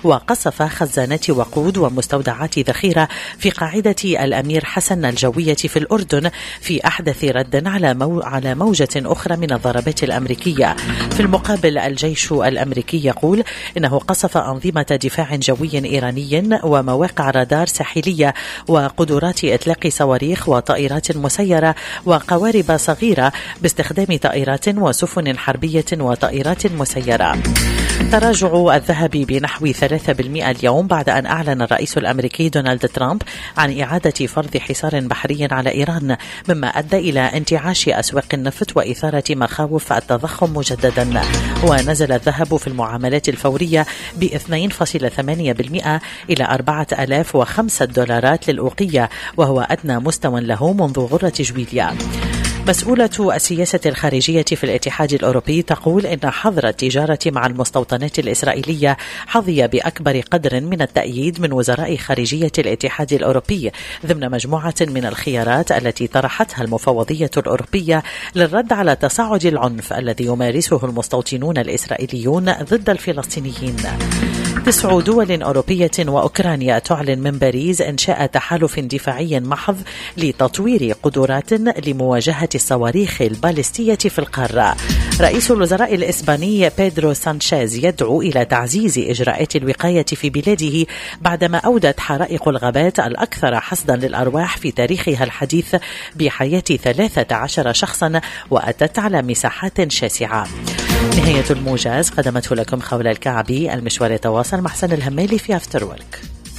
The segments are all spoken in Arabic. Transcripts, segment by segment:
وقصف خزانات وقود ومستودعات ذخيرة في قاعدة الأمير حسن الجوية في الأردن في أحدث رد على موجة أخرى من الضربات الأمريكية. في المقابل الجيش الأمريكي يقول إنه قصف أنظمة دفاع جوي إيراني ومواقع رادار ساحلية وقدرات إطلاق صواريخ وطائرات مسيرة وقوارب صغيرة باستخدام طائرات وسفن حربية وطائرات مسيرة. تراجع الذهب بنحو 3% اليوم بعد أن أعلن الرئيس الأمريكي دونالد ترامب عن إعادة فرض حصار بحري على إيران، مما أدى إلى انتعاش أسواق النفط وإثارة مخاوف التضخم مجددا. ونزل الذهب في المعاملات الفورية ب 2.8% إلى 4005 دولارات للأوقية، وهو أدنى مستوى له منذ غرة جويليا. مسؤولة السياسة الخارجية في الاتحاد الأوروبي تقول إن حظر التجارة مع المستوطنات الإسرائيلية حظي بأكبر قدر من التأييد من وزراء خارجية الاتحاد الأوروبي ضمن مجموعة من الخيارات التي طرحتها المفوضية الأوروبية للرد على تصاعد العنف الذي يمارسه المستوطنون الإسرائيليون ضد الفلسطينيين. 9 دول أوروبية وأوكرانيا تعلن من باريس إنشاء تحالف دفاعي محض لتطوير قدرات لمواجهة الصواريخ البالستية في القارة. رئيس الوزراء الإسباني بيدرو سانشيز يدعو إلى تعزيز إجراءات الوقاية في بلاده بعدما أودت حرائق الغابات الأكثر حصدا للأرواح في تاريخها الحديث بحياة 13 شخصا وأتت على مساحات شاسعة. نهاية الموجز قدمته لكم خولة الكعبي. المشوار يتواصل مع حسن الهمالي في أفتر ورك.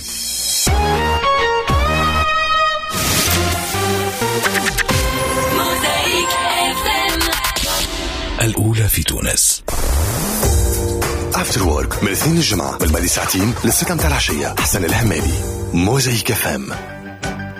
الأولى في تونس. أفتر وورك من الاثنين الجمعة بالماضي ساعتين للستة متاع العشية. حسن الهمالي، موزايك FM.